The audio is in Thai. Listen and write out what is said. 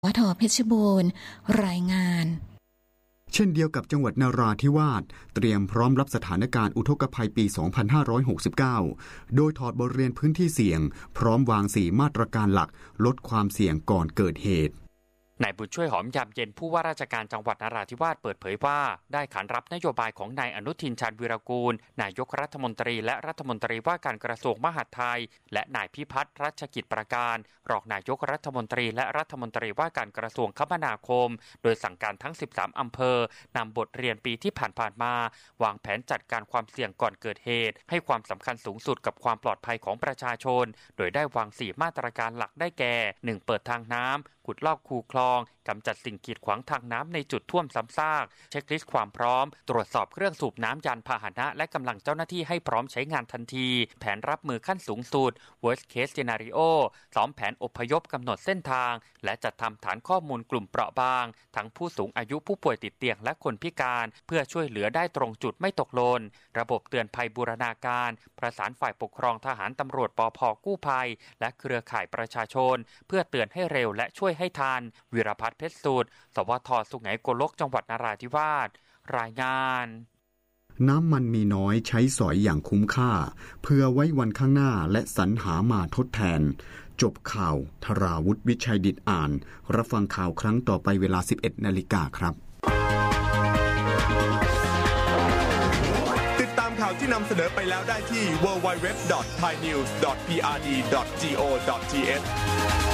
วท.เพชรบูรณ์รายงานเช่นเดียวกับจังหวัดนราธิวาสเตรียมพร้อมรับสถานการณ์อุทกภัยปี 2569 โดยถอดบทเรียนพื้นที่เสี่ยงพร้อมวาง4มาตรการหลักลดความเสี่ยงก่อนเกิดเหตุนายบุญช่วยหอมยามเย็นผู้ว่าราชการจังหวัดนราธิวาสเปิดเผยว่าได้ขานรับนโยบายของนายอนุทินชาญวีรกูลนายกรัฐมนตรีและรัฐมนตรีว่าการกระทรวงมหาดไทยและนายพิพัฒน์รัชกิจประการรองนายกรัฐมนตรีและรัฐมนตรีว่าการกระทรวงคมนาคมโดยสั่งการทั้ง13อำเภอนำบทเรียนปีที่ผ่านมาวางแผนจัดการความเสี่ยงก่อนเกิดเหตุให้ความสำคัญสูงสุดกับความปลอดภัยของประชาชนโดยได้วาง4มาตรการหลักได้แก่ 1. เปิดทางน้ำขุดลอกคูคลองกำจัดสิ่งกีดขวางทางน้ำในจุดท่วมซ้ำซากเช็คลิสต์ความพร้อมตรวจสอบเครื่องสูบน้ำยานพาหนะและกำลังเจ้าหน้าที่ให้พร้อมใช้งานทันทีแผนรับมือขั้นสูงสุด worst case scenario ซ้อมแผนอพยพกำหนดเส้นทางและจัดทำฐานข้อมูลกลุ่มเปราะบางทั้งผู้สูงอายุผู้ป่วยติดเตียงและคนพิการเพื่อช่วยเหลือได้ตรงจุดไม่ตกหล่นระบบเตือนภัยบูรณาการประสานฝ่ายปกครองทหารตำรวจปภ.กู้ภัยและเครือข่ายประชาชนเพื่อเตือนให้เร็วและช่วยให้ทันวิรพัฒน์เพชรสูตรสวท.สุไหงโกลกจังหวัดนราธิวาสรายงานน้ำมันมีน้อยใช้สอยอย่างคุ้มค่าเพื่อไว้วันข้างหน้าและสรรหามาทดแทนจบข่าวธราวุฒิวิชัยดิษฐ์อ่านรับฟังข่าวครั้งต่อไปเวลา 11:00 น.ครับติดตามข่าวที่นำเสนอไปแล้วได้ที่ www.thainews.prd.go.th